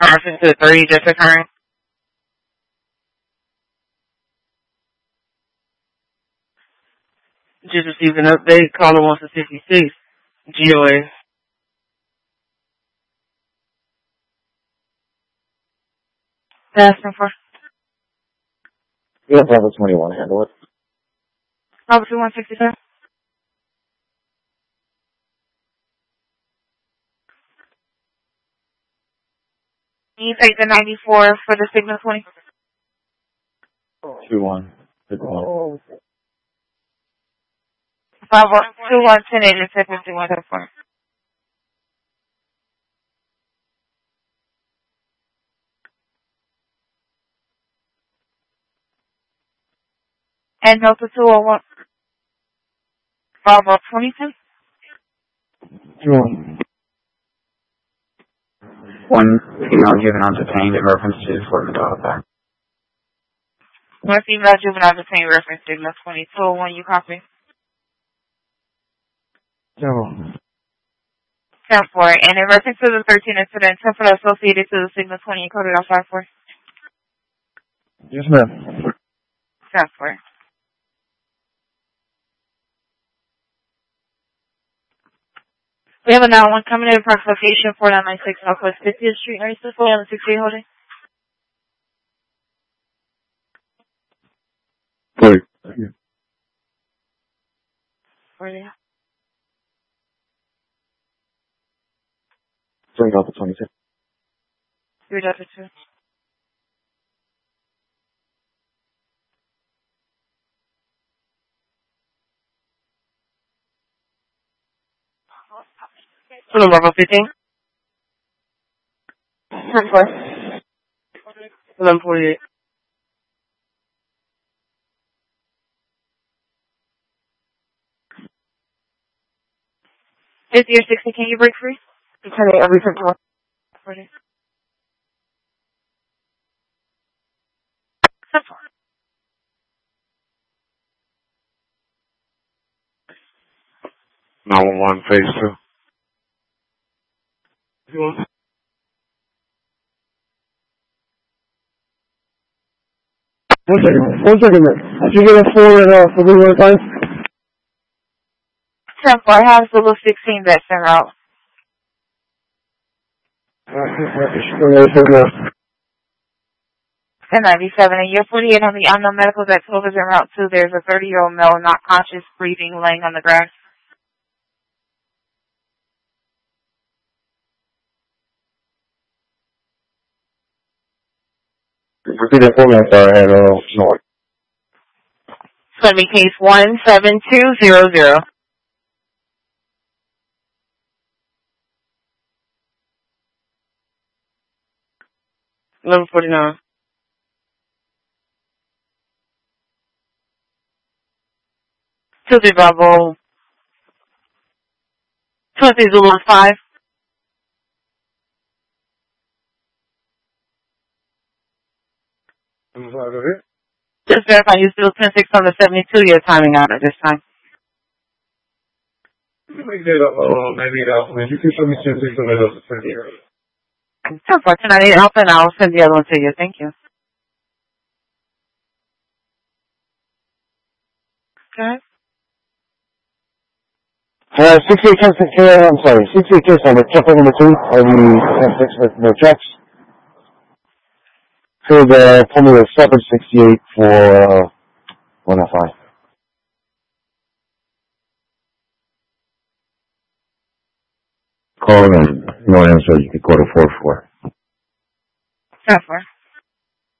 Reference to the 30 just occurring. Just received an update. Caller wants a 66. GOA. Asking for? Yeah, Bravo 21. Handle it. Bravo 2167. You take the 94 for the signal 20. 2-1. Good call. Bravo 2110 and 5174. And Delta 201. Bravo 22. 2-1. One female juvenile detained in reference to Fort McDowell. One female juvenile detained reference signal 2201. You copy? 0. 10-4. And in reference to the 13 incident, 10-4 associated to the signal 20 encoded on 5-4. Yes, ma'am. 10-4. We have a 9-1 coming in approx location 4996 Northwest 50th Street. Are you still fully on the 6-8 holding? Sorry. 40. Sorry, Alpha 26. 3 Delta 2. Hello, level 15. 10-4. 1148. 50 or 60, can you break free? Turn it every 10-4. 40. 10-4. No one phase 2. One second, man. Did you get a 4 for the 1 time? 10-4. I have Zulu 16 that's en route. 1097. And you're 48 on the unknown medicals at 12 is en route too. There's a 30-year-old male not conscious, breathing, laying on the grass. Repeat that for me, I'm sorry, I had north. It's going to be case 17200. Level 49. Tuesday Bravo. 20 Zulu 5. Just verify you still 10-6 on the 72-year timing out at this time. Maybe you can show me 10-6 on the 70. 10-4, 1098 Alpha, and I'll send the other one to you. Thank you. Okay. 68 I'm sorry, 68 case number, check number 2, are we 10-6 with no checks? So the formula is 768 for 105. Call them, no answer, you can go to 44. 10-4.